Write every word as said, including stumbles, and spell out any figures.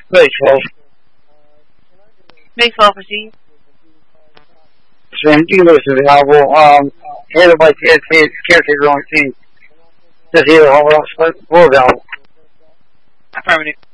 May twelfth. May twelfth, proceed. Same dealers available. Um, handled by caretaker on scene. Just here, all else, we're available. Affirmative.